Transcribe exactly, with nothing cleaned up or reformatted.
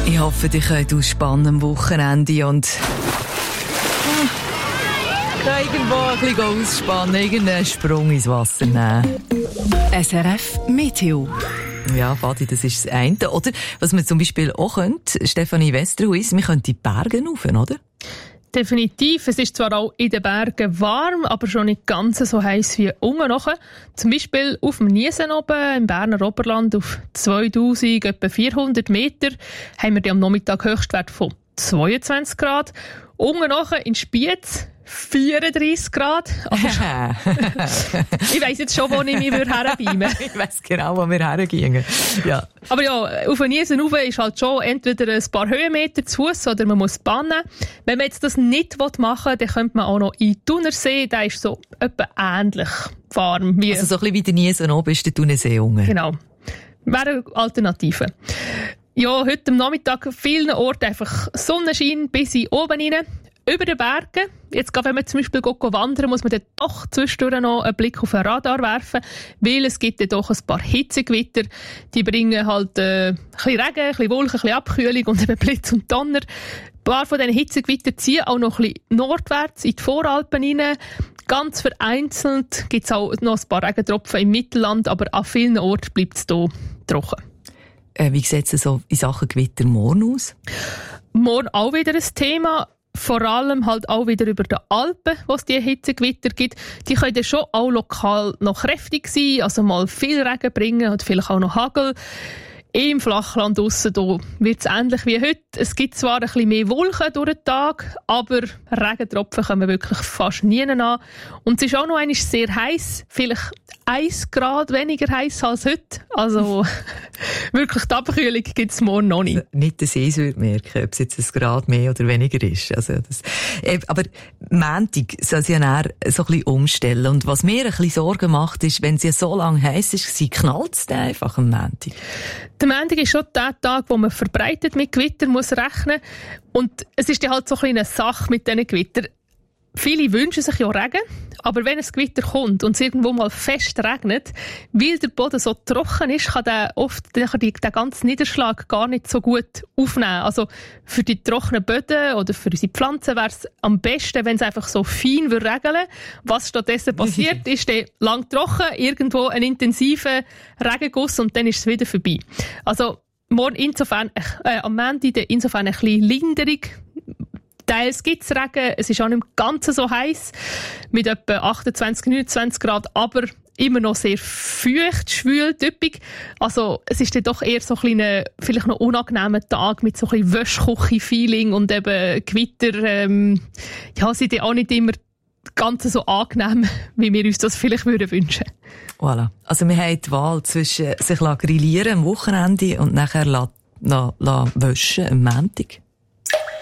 Ich hoffe, ihr könnt ausspannen am Wochenende und äh, irgendwo ein bisschen ausspannen, irgendeinen Sprung ins Wasser nehmen. S R F Meteo. Ja, Fadi, das ist das eine. Oder was man zum Beispiel auch könnte, Stefanie Westerhuis, wir könnten die Berge rauf, oder? Definitiv. Es ist zwar auch in den Bergen warm, aber schon nicht ganz so heiß wie unten nachher. Zum Beispiel auf dem Niesen oben, im Berner Oberland, auf zweitausend, etwa vierhundert Meter, haben wir am Nachmittag Höchstwert von zweiundzwanzig Grad. Unten nachher in Spiez vierunddreissig Grad. Aber ich weiss jetzt schon, wo ich mich herbeamen würde. Ich weiss genau, wo wir hergingen. Ja. Aber ja, auf den Niesen rauf ist halt schon entweder ein paar Höhenmeter zu Fuss oder man muss bannen. Wenn man jetzt das nicht machen will, dann könnte man auch noch in den Thunersee. Der ist so etwa ähnlich warm. Wie also so ein bisschen wie der Niesen oben ist der Thunersee unten. Genau. Wäre eine Alternative. Ja, heute am Nachmittag an vielen Orten einfach Sonnenschein bis in oben rein. Über den Bergen, jetzt gerade wenn man zum Beispiel wandern, muss man dann doch zwischendurch noch einen Blick auf den Radar werfen, weil es gibt dann doch ein paar Hitzegewitter, die bringen halt äh, ein bisschen Regen, ein bisschen Wolken, ein bisschen Abkühlung und eben Blitz und Donner. Ein paar von diesen Hitzegewittern ziehen auch noch ein bisschen nordwärts in die Voralpen rein. Ganz vereinzelt gibt es auch noch ein paar Regentropfen im Mittelland, aber an vielen Orten bleibt es hier trocken. Äh, wie sieht es so in Sachen Gewitter morgen aus? Morgen auch wieder ein Thema. Vor allem halt auch wieder über die Alpen, wo es die Hitzegewitter gibt. Die können schon auch lokal noch kräftig sein, also mal viel Regen bringen und vielleicht auch noch Hagel. Im Flachland draussen wird es ähnlich wie heute. Es gibt zwar ein bisschen mehr Wolken durch den Tag, aber Regentropfen kommen wirklich fast nie an. Und es ist auch noch einmal sehr heiß, vielleicht ein Grad weniger heiß als heute. Also wirklich die Abkühlung gibt es morgen noch nicht. Nicht, dass ich es würde merken, ob es jetzt ein Grad mehr oder weniger ist. Also das, äh, aber Montag soll sie ja dann so ein bisschen umstellen. Und was mir ein bisschen Sorgen macht, ist, wenn sie so lange heiß ist, knallt es dann einfach am Montag. Der Montag ist schon der Tag, wo man verbreitet mit Gewitter muss rechnen. Und es ist ja halt so eine Sache mit diesen Gewittern. Viele wünschen sich ja Regen, aber wenn ein Gewitter kommt und es irgendwo mal fest regnet, weil der Boden so trocken ist, kann der oft den ganzen Niederschlag gar nicht so gut aufnehmen. Also für die trockenen Böden oder für unsere Pflanzen wäre es am besten, wenn es einfach so fein regeln würde. Was stattdessen passiert, ist dann lang trocken, irgendwo ein intensiver Regenguss und dann ist es wieder vorbei. Also morgen insofern, äh, am Montag insofern ein bisschen Linderung. Teils gibt es Regen, es ist auch nicht ganz so heiß, mit etwa achtundzwanzig, neunundzwanzig Grad, aber immer noch sehr feucht, schwül, typisch. Also es ist dann doch eher so ein kleiner, vielleicht noch unangenehmer Tag mit so ein bisschen Wäschküche-Feeling und eben Gewitter, ähm, ja, sind ja auch nicht immer ganz so angenehm, wie wir uns das vielleicht würden wünschen. Voilà. Also wir haben die Wahl zwischen sich grillieren am Wochenende und nachher la, la, la waschen am Montag.